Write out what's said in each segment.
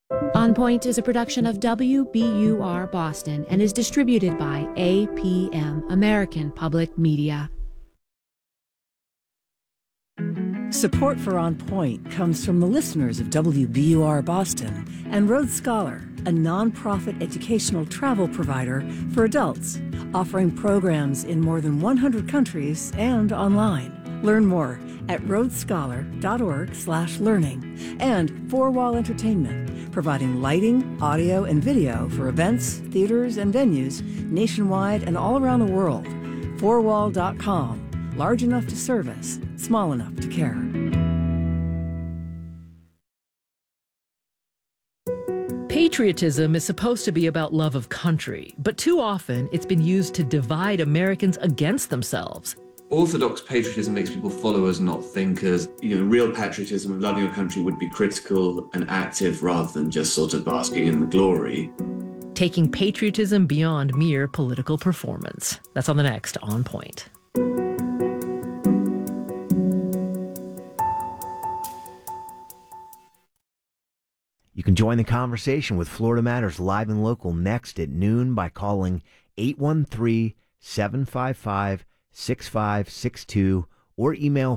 On Point is a production of WBUR Boston and is distributed by APM, American Public Media. Support for On Point comes from the listeners of WBUR Boston and Road Scholar, a nonprofit educational travel provider for adults, offering programs in more than 100 countries and online. Learn more at roadscholar.org/learning. And Four Wall Entertainment, providing lighting, audio, and video for events, theaters, and venues nationwide and all around the world. Fourwall.com. Large enough to service, small enough to care. Patriotism is supposed to be about love of country, but too often it's been used to divide Americans against themselves. Orthodox patriotism makes people followers, not thinkers. Real patriotism of loving your country would be critical and active rather than just sort of basking in the glory. Taking patriotism beyond mere political performance. That's on the next On Point. You can join the conversation with Florida Matters live and local next at noon by calling 813-755-6562 or email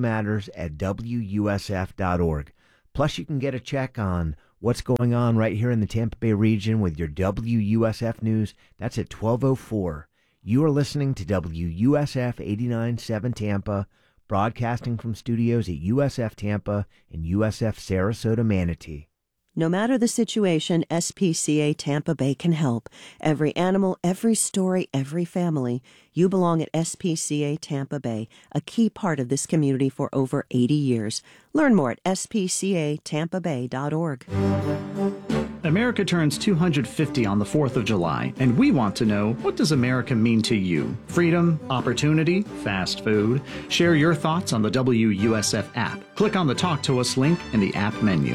floridamatters@wusf.org. Plus, you can get a check on what's going on right here in the Tampa Bay region with your WUSF news. That's at 12:04. You are listening to WUSF 89.7 Tampa, broadcasting from studios at USF Tampa and USF Sarasota Manatee. No matter the situation, SPCA Tampa Bay can help. Every animal, every story, every family. You belong at SPCA Tampa Bay, a key part of this community for over 80 years. Learn more at spcatampabay.org. America turns 250 on the 4th of July, and we want to know, what does America mean to you? Freedom, opportunity, fast food? Share your thoughts on the WUSF app. Click on the Talk to Us link in the app menu.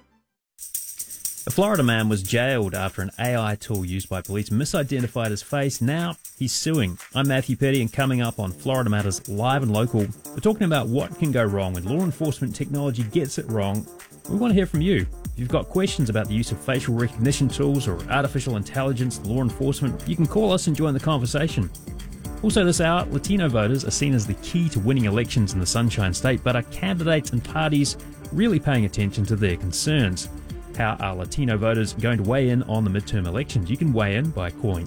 A Florida man was jailed after an AI tool used by police misidentified his face. Now he's suing. I'm Matthew Petty, and coming up on Florida Matters Live and Local, we're talking about what can go wrong when law enforcement technology gets it wrong. We want to hear from you. If you've got questions about the use of facial recognition tools or artificial intelligence in law enforcement, you can call us and join the conversation. Also this hour, Latino voters are seen as the key to winning elections in the Sunshine State, but are candidates and parties really paying attention to their concerns? How are Latino voters going to weigh in on the midterm elections? You can weigh in by calling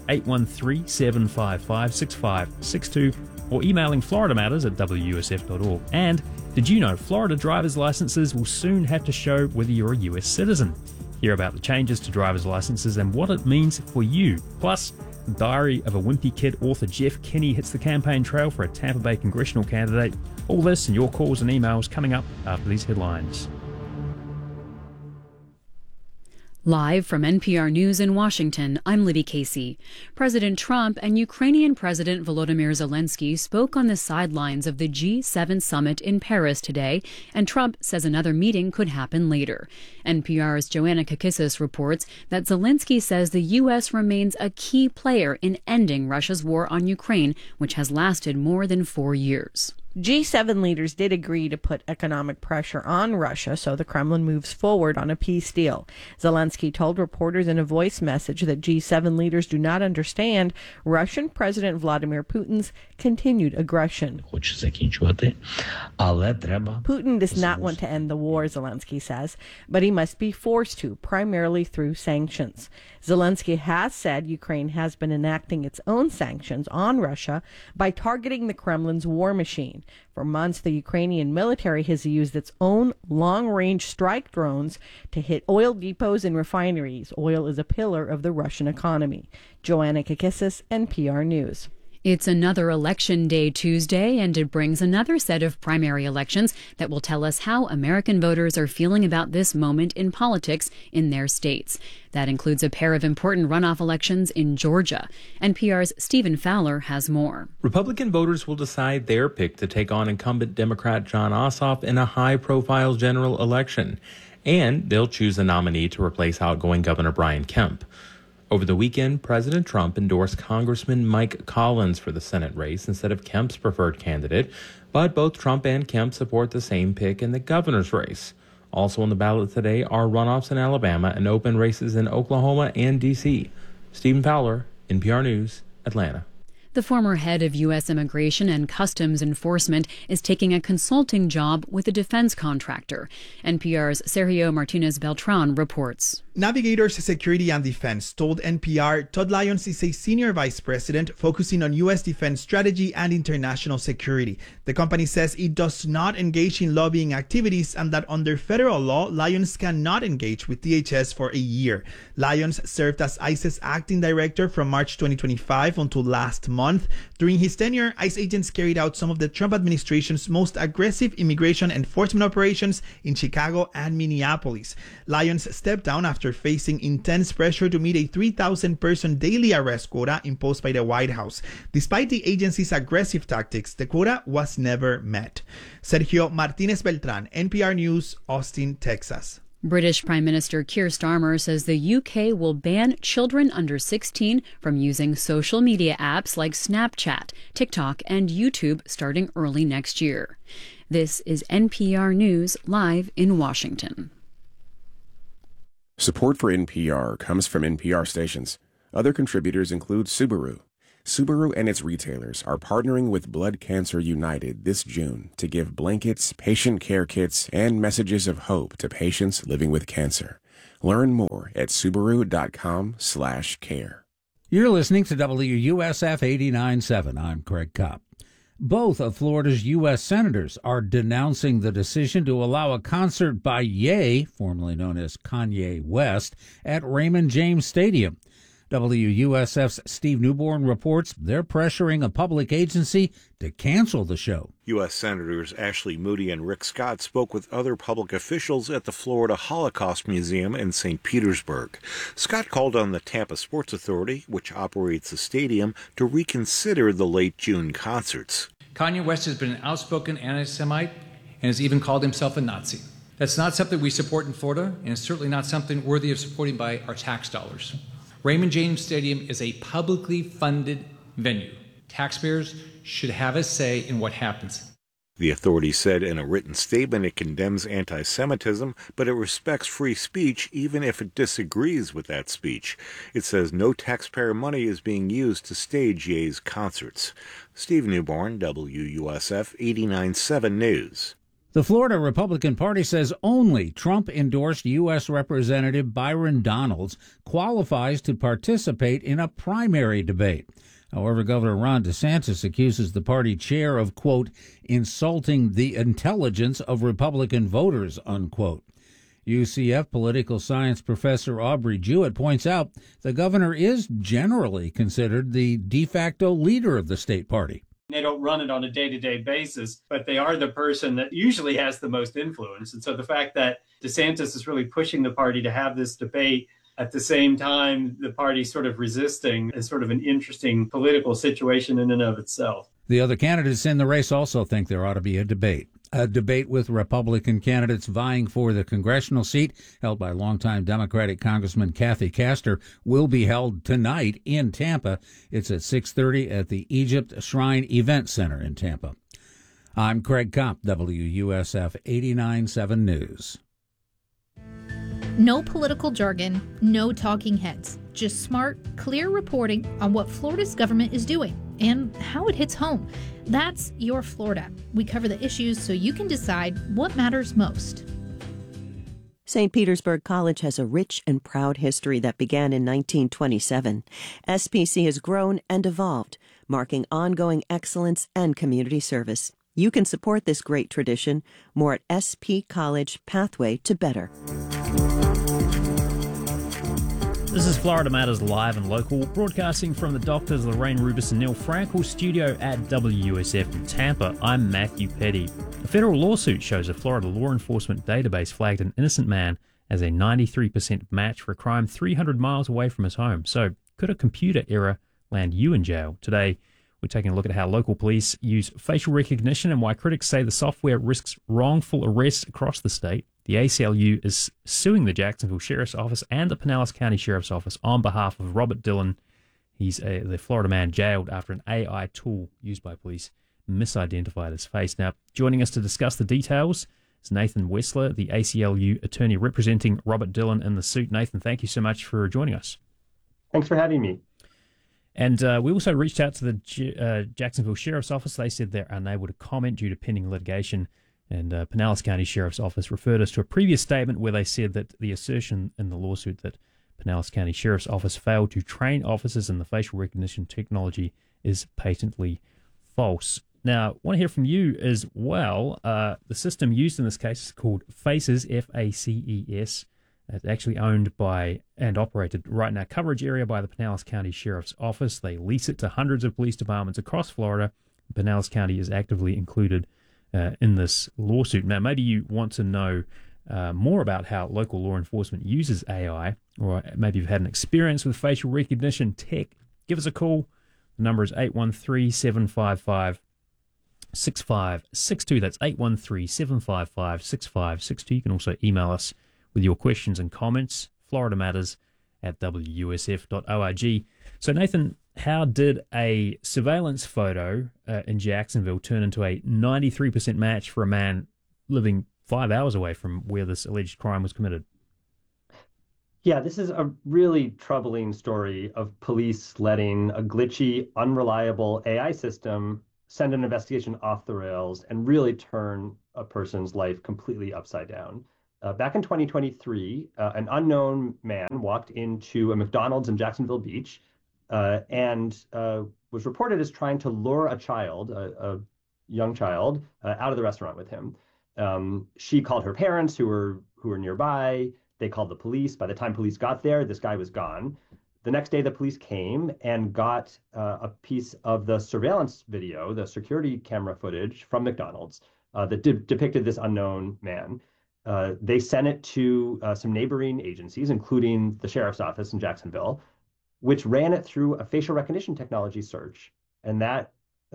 813-755-6562 or emailing floridamatters@wusf.org. And did you know Florida driver's licenses will soon have to show whether you're a US citizen? Hear about the changes to driver's licenses and what it means for you. Plus, the Diary of a Wimpy Kid author Jeff Kinney hits the campaign trail for a Tampa Bay congressional candidate. All this and your calls and emails coming up after these headlines. Live from NPR News in Washington, I'm Libby Casey. President Trump and Ukrainian President Volodymyr Zelensky spoke on the sidelines of the G7 summit in Paris today, and Trump says another meeting could happen later. NPR's Joanna Kakissis reports that Zelensky says the U.S. remains a key player in ending Russia's war on Ukraine, which has lasted more than 4 years. G7 leaders did agree to put economic pressure on Russia so the Kremlin moves forward on a peace deal. Zelensky told reporters in a voice message that G7 leaders do not understand Russian President Vladimir Putin's continued aggression. Putin does not want to end the war, Zelensky says, but he must be forced to, primarily through sanctions. Zelensky has said Ukraine has been enacting its own sanctions on Russia by targeting the Kremlin's war machine. For months, the Ukrainian military has used its own long-range strike drones to hit oil depots and refineries. Oil is a pillar of the Russian economy. Joanna Kakissis, NPR News. It's another Election Day Tuesday, and it brings another set of primary elections that will tell us how American voters are feeling about this moment in politics in their states. That includes a pair of important runoff elections in Georgia. NPR's Stephen Fowler has more. Republican voters will decide their pick to take on incumbent Democrat Jon Ossoff in a high-profile general election, and they'll choose a nominee to replace outgoing Governor Brian Kemp. Over the weekend, President Trump endorsed Congressman Mike Collins for the Senate race instead of Kemp's preferred candidate, but both Trump and Kemp support the same pick in the governor's race. Also on the ballot today are runoffs in Alabama and open races in Oklahoma and D.C. Stephen Fowler, NPR News, Atlanta. The former head of U.S. Immigration and Customs Enforcement is taking a consulting job with a defense contractor. NPR's Sergio Martinez Beltran reports. Navigators Security and Defense told NPR Todd Lyons is a senior vice president focusing on U.S. defense strategy and international security. The company says it does not engage in lobbying activities and that under federal law, Lyons cannot engage with DHS for a year. Lyons served as ICE's acting director from March 2025 until last month. During his tenure, ICE agents carried out some of the Trump administration's most aggressive immigration enforcement operations in Chicago and Minneapolis. Lyons stepped down after facing intense pressure to meet a 3,000-person daily arrest quota imposed by the White House. Despite the agency's aggressive tactics, the quota was never met. Sergio Martinez Beltran, NPR News, Austin, Texas. British Prime Minister Keir Starmer says the UK will ban children under 16 from using social media apps like Snapchat, TikTok, and YouTube starting early next year. This is NPR News live in Washington. Support for NPR comes from NPR stations. Other contributors include Subaru. Subaru and its retailers are partnering with Blood Cancer United this June to give blankets, patient care kits, and messages of hope to patients living with cancer. Learn more at Subaru.com/care. You're listening to WUSF 89.7. I'm Craig Kopp. Both of Florida's U.S. senators are denouncing the decision to allow a concert by Ye, formerly known as Kanye West, at Raymond James Stadium. WUSF's Steve Newborn reports they're pressuring a public agency to cancel the show. U.S. Senators Ashley Moody and Rick Scott spoke with other public officials at the Florida Holocaust Museum in St. Petersburg. Scott called on the Tampa Sports Authority, which operates the stadium, to reconsider the late June concerts. Kanye West has been an outspoken anti-Semite and has even called himself a Nazi. That's not something we support in Florida, and it's certainly not something worthy of supporting by our tax dollars. Raymond James Stadium is a publicly funded venue. Taxpayers should have a say in what happens. The authority said in a written statement it condemns anti-Semitism, but it respects free speech even if it disagrees with that speech. It says no taxpayer money is being used to stage Ye's concerts. Steve Newborn, WUSF 89.7 News. The Florida Republican Party says only Trump-endorsed U.S. Representative Byron Donalds qualifies to participate in a primary debate. However, Governor Ron DeSantis accuses the party chair of, quote, insulting the intelligence of Republican voters, unquote. UCF political science professor Aubrey Jewett points out the governor is generally considered the de facto leader of the state party. They don't run it on a day-to-day basis, but they are the person that usually has the most influence. And so the fact that DeSantis is really pushing the party to have this debate at the same time the party sort of resisting is sort of an interesting political situation in and of itself. The other candidates in the race also think there ought to be a debate. A debate with Republican candidates vying for the congressional seat held by longtime Democratic Congressman Kathy Castor will be held tonight in Tampa. It's at 6:30 at the Egypt Shrine Event Center in Tampa. I'm Craig Kopp, WUSF 89.7 News. No political jargon, no talking heads, just smart, clear reporting on what Florida's government is doing and how it hits home. That's Your Florida. We cover the issues so you can decide what matters most. St. Petersburg College has a rich and proud history that began in 1927. SPC has grown and evolved, marking ongoing excellence and community service. You can support this great tradition. More at SP College Pathway to Better. This is Florida Matters Live and Local, broadcasting from the doctors Lorraine Rubis and Neil Frankel studio at WUSF in Tampa. I'm Matthew Petty. A federal lawsuit shows a Florida law enforcement database flagged an innocent man as a 93% match for a crime 300 miles away from his home. So, could a computer error land you in jail? Today, we're taking a look at how local police use facial recognition and why critics say the software risks wrongful arrests across the state. The ACLU is suing the Jacksonville Sheriff's Office and the Pinellas County Sheriff's Office on behalf of Robert Dillon. He's the Florida man jailed after an AI tool used by police misidentified his face. Now, joining us to discuss the details, is Nathan Wessler, the ACLU attorney representing Robert Dillon in the suit. Nathan, thank you so much for joining us. Thanks for having me. And we also reached out to the Jacksonville Sheriff's Office. They said they're unable to comment due to pending litigation. And Pinellas County Sheriff's Office referred us to a previous statement where they said that the assertion in the lawsuit that Pinellas County Sheriff's Office failed to train officers in the facial recognition technology is patently false. Now, I want to hear from you as well. The system used in this case is called FACES, F-A-C-E-S. It's actually owned by and operated right in our coverage area by the Pinellas County Sheriff's Office. They lease it to hundreds of police departments across Florida. Pinellas County is actively included in this lawsuit. Now, maybe you want to know more about how local law enforcement uses AI, or maybe you've had an experience with facial recognition tech. Give us a call. The number is 813-755-6562. That's 813-755-6562. You can also email us with your questions and comments, floridamatters@wusf.org. So, Nathan, how did a surveillance photo in Jacksonville turn into a 93% match for a man living 5 hours away from where this alleged crime was committed? Yeah, this is a really troubling story of police letting a glitchy, unreliable AI system send an investigation off the rails and really turn a person's life completely upside down. Back in 2023, an unknown man walked into a McDonald's in Jacksonville Beach and was reported as trying to lure a child, a young child, out of the restaurant with him. She called her parents who were nearby. They called the police. By the time police got there, this guy was gone. The next day, the police came and got a piece of the surveillance video, the security camera footage from McDonald's that depicted this unknown man. They sent it to some neighboring agencies, including the sheriff's office in Jacksonville, which ran it through a facial recognition technology search. And that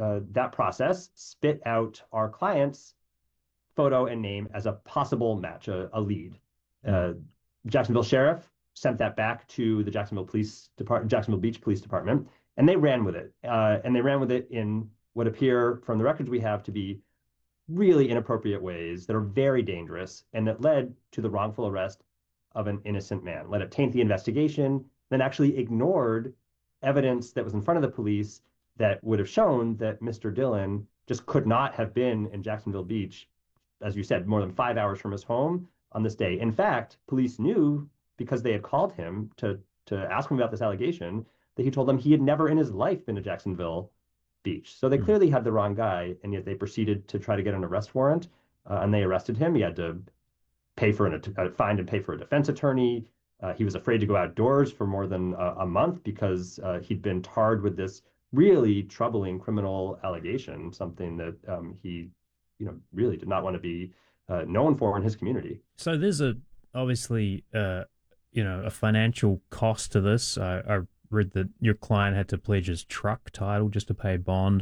process spit out our client's photo and name as a possible match, a lead. Jacksonville Sheriff sent that back to the Jacksonville Beach Police Department, and they ran with it. And they ran with it in what appear, from the records we have, to be really inappropriate ways that are very dangerous and that led to the wrongful arrest of an innocent man, let it taint the investigation, then actually ignored evidence that was in front of the police that would have shown that Mr. Dillon just could not have been in Jacksonville Beach, as you said, more than 5 hours from his home on this day. In fact, police knew, because they had called him to ask him about this allegation, that he told them he had never in his life been to Jacksonville Beach. So they clearly had the wrong guy, and yet they proceeded to try to get an arrest warrant, and they arrested him. He had to pay for a fine and pay for a defense attorney. He was afraid to go outdoors for more than a month because he'd been tarred with this really troubling criminal allegation, something that he, really did not want to be known for in his community. So there's obviously a financial cost to this. I read that your client had to pledge his truck title just to pay bond.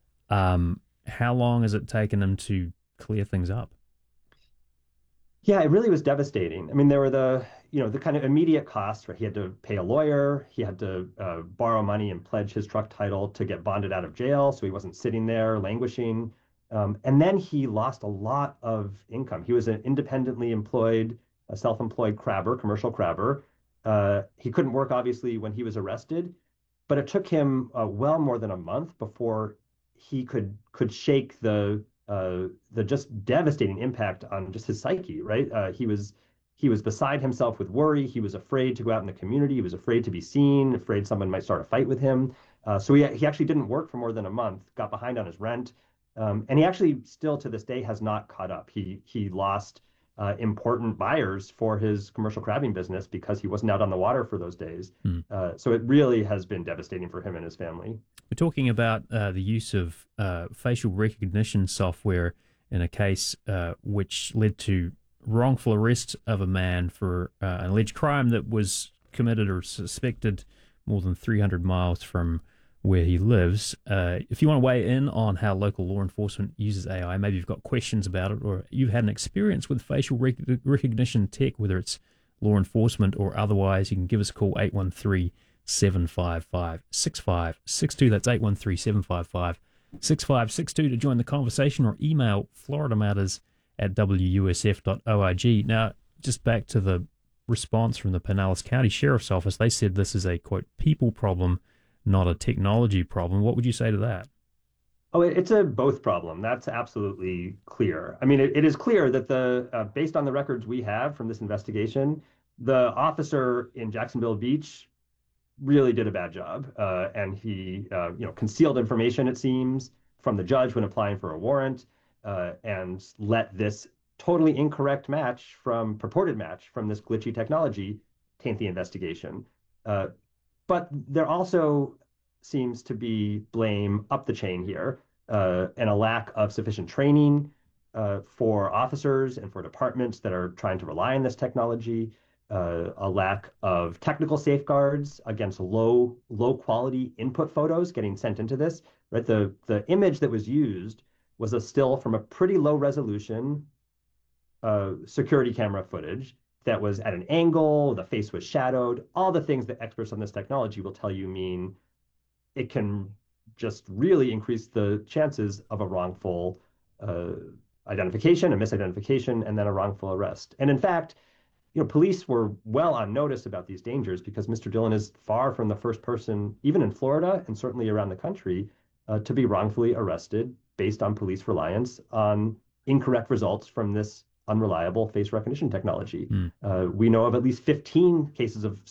How long has it taken him to clear things up? Yeah, it really was devastating. I mean, there were the kind of immediate costs, right? He had to pay a lawyer. He had to borrow money and pledge his truck title to get bonded out of jail, so he wasn't sitting there languishing. And then he lost a lot of income. He was an independently employed, a self-employed crabber, commercial crabber. He couldn't work, obviously, when he was arrested, but it took him well more than a month before he could shake the just devastating impact on just his psyche, right? He was beside himself with worry. He was afraid to go out in the community. He was afraid to be seen, afraid someone might start a fight with him. So he actually didn't work for more than a month, got behind on his rent, and he actually still to this day has not caught up. He lost important buyers for his commercial crabbing business because he wasn't out on the water for those days. So it really has been devastating for him and his family. We're talking about the use of facial recognition software in a case which led to wrongful arrest of a man for an alleged crime that was committed or suspected more than 300 miles from where he lives. If you want to weigh in on how local law enforcement uses AI, maybe you've got questions about it, or you've had an experience with facial recognition tech, whether it's law enforcement or otherwise, you can give us a call, 813-755-6562. That's 813-755-6562 to join the conversation, or email floridamatters at wusf.org. Now, just back to the response from the Pinellas County Sheriff's Office, they said this is a, quote, people problem, not a technology problem. What would you say to that? Oh, it's a both problem. That's absolutely clear. I mean, it is clear that based on the records we have from this investigation, the officer in Jacksonville Beach really did a bad job, and he, concealed information, it seems, from the judge when applying for a warrant, and let this totally incorrect purported match from this glitchy technology taint the investigation. But there also seems to be blame up the chain here, and a lack of sufficient training for officers and for departments that are trying to rely on this technology, a lack of technical safeguards against low quality input photos getting sent into this. Right, the image that was used was a still from a pretty low resolution security camera footage that was at an angle, the face was shadowed, all the things that experts on this technology will tell you mean it can just really increase the chances of a wrongful identification, a misidentification, and then a wrongful arrest. And in fact, police were well on notice about these dangers because Mr. Dillon is far from the first person, even in Florida and certainly around the country, to be wrongfully arrested based on police reliance on incorrect results from this unreliable face recognition technology. We know of at least 15 cases of